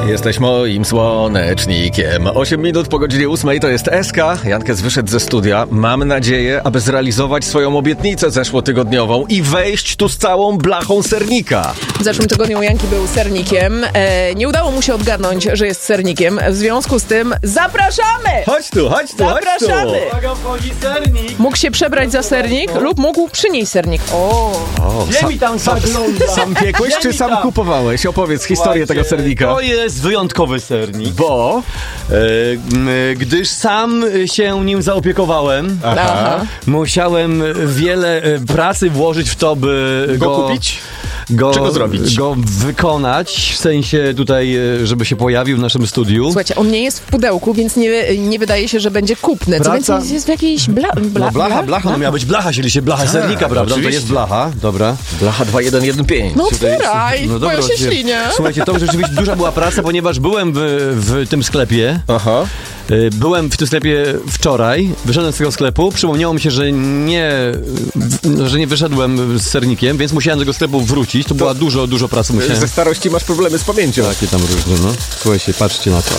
Jesteś moim słonecznikiem. 8 minut po godzinie 8 to jest SK. Jankes wyszedł ze studia. Mam nadzieję, aby zrealizować swoją obietnicę zeszłotygodniową i wejść tu z całą blachą sernika. W zeszłym tygodniu Janki był sernikiem. Nie udało mu się odgadnąć, że jest sernikiem. W związku z tym zapraszamy! Chodź tu. Zapraszamy! Uwaga, wchodzi sernik! Mógł się przebrać za sernik lub mógł przynieść sernik. Gdzie mi tam zagląda? Sam piekłeś czy sam kupowałeś? Opowiedz historię tego sernika. To jest wyjątkowy sernik, Bo... gdyż sam się nim zaopiekowałem. Aha. Musiałem wiele pracy włożyć w to, by Go kupić? Czy go zrobić? Go wykonać, w sensie tutaj, żeby się pojawił w naszym studiu. Słuchajcie, on nie jest w pudełku, więc nie wydaje się, że będzie kupny. Co Praca- więcej, jest w jakiejś Blacha, no miała być blacha, chcieliście blacha sernika, prawda? oczywiście. To jest blacha, dobra. Blacha 2115. No otwieraj, No boją się otwieram. ślinie. Słuchajcie, to rzeczywiście duża była praca, ponieważ byłem w tym sklepie. Aha. Byłem w tym sklepie wczoraj, wyszedłem z tego sklepu, przypomniało mi się, że nie wyszedłem z sernikiem, więc musiałem do tego sklepu wrócić. To była dużo pracy. Ze starości masz problemy z pamięcią. Takie tam różne, no. Słuchajcie, patrzcie na to.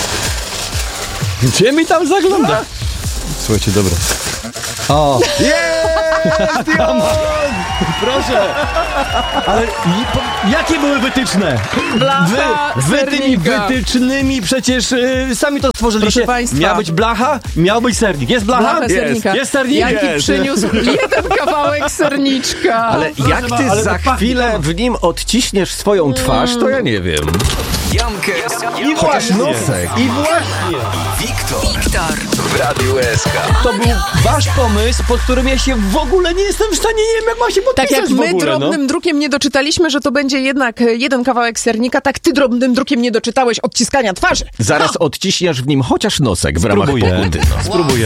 Gdzie mi tam zagląda? Słuchajcie, dobra. O! Jest! Proszę! Ale jakie były wytyczne? Blacha Wy tymi sernika. wytycznymi przecież sami to stworzyliście. Proszę państwa. Miała być blacha, miał być sernik. Jest blacha? Blacha sernika. Jest sernik? Janki Jest. przyniósł jeden kawałek serniczka. Ale jak ty ale za to pachnie chwilę w nim odciśniesz swoją twarz, to ja nie wiem. Jankes I właśnie. nosek. I właśnie. Wiktor w Radiu SK. To był wasz pomysł, pod którym ja się w ogóle nie jestem w stanie, nie wiem jak mam się podpisać Tak jak w my ogóle, drobnym drukiem nie doczytaliśmy, że to będzie jednak jeden kawałek sernika, tak ty drobnym drukiem nie doczytałeś odciskania twarzy. Zaraz odciśniesz w nim chociaż nosek w ramach Spróbuję. pokuty. No. Spróbuję.